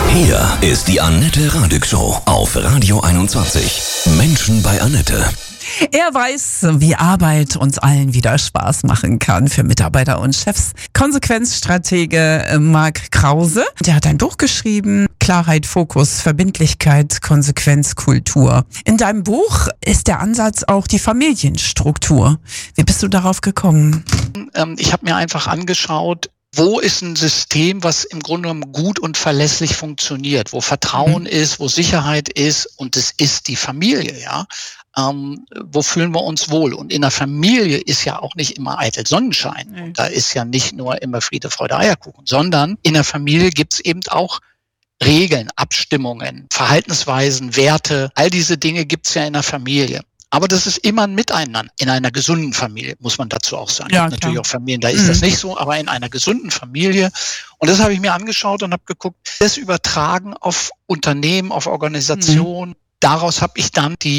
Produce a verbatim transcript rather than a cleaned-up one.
Hier ist die Annette Radig Show auf Radio einundzwanzig. Menschen bei Annette. Er weiß, wie Arbeit uns allen wieder Spaß machen kann, für Mitarbeiter und Chefs. Konsequenzstratege Marc Krause, der hat ein Buch geschrieben, Klarheit, Fokus, Verbindlichkeit, Konsequenz, Kultur. In deinem Buch ist der Ansatz auch die Familienstruktur. Wie bist du darauf gekommen? Ich habe mir einfach angeschaut, wo ist ein System, was im Grunde genommen gut und verlässlich funktioniert, wo Vertrauen mhm. ist, wo Sicherheit ist, und es ist die Familie, ja. Ähm, wo fühlen wir uns wohl? Und in der Familie ist ja auch nicht immer eitel Sonnenschein. Mhm. Und da ist ja nicht nur immer Friede, Freude, Eierkuchen, sondern in der Familie gibt's eben auch Regeln, Abstimmungen, Verhaltensweisen, Werte. All diese Dinge gibt's ja in der Familie. Aber das ist immer ein Miteinander. In einer gesunden Familie, muss man dazu auch sagen. Ja, es gibt natürlich auch Familien, da ist mhm. das nicht so, aber in einer gesunden Familie. Und das habe ich mir angeschaut und habe geguckt, das übertragen auf Unternehmen, auf Organisationen. Mhm. Daraus habe ich dann die